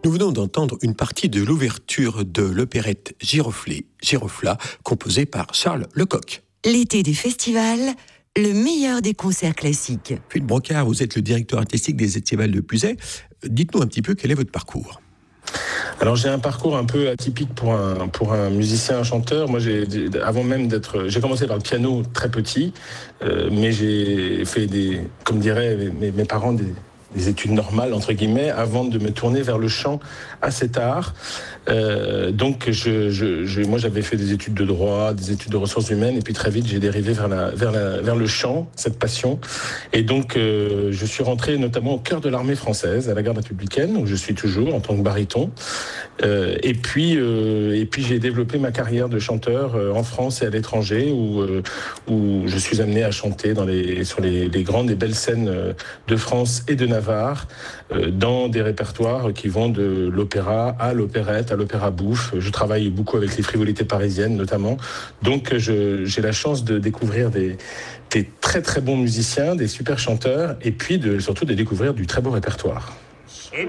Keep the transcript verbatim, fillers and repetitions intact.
Nous venons d'entendre une partie de l'ouverture de l'opérette Giroflée, Girofla, composée par Charles Lecoq. L'été des festivals, le meilleur des concerts classiques. Philippe Brocard, vous êtes le directeur artistique des Estivales de Puisaye. Dites-nous un petit peu quel est votre parcours. Alors j'ai un parcours un peu atypique pour un pour un musicien, un chanteur. Moi j'ai avant même d'être, j'ai commencé par le piano très petit, euh, mais j'ai fait des, comme diraient mes, mes parents, des des études normales entre guillemets avant de me tourner vers le chant assez tard. Euh, donc je, je, je moi j'avais fait des études de droit, des études de ressources humaines et puis très vite j'ai dérivé vers la vers la vers le chant, cette passion. Et donc euh, je suis rentré notamment au cœur de l'armée française à la garde républicaine où je suis toujours en tant que baryton. Euh, et puis euh, et puis j'ai développé ma carrière de chanteur euh, en France et à l'étranger où euh, où je suis amené à chanter dans les sur les, les grandes et belles scènes euh, de France et de Navarre euh, dans des répertoires qui vont de l'opéra à l'opérette, à l'opéra bouffe. Je travaille beaucoup avec les frivolités parisiennes notamment. Donc je, j'ai la chance de découvrir des, des très très bons musiciens, des super chanteurs et puis de, surtout de découvrir du très beau répertoire.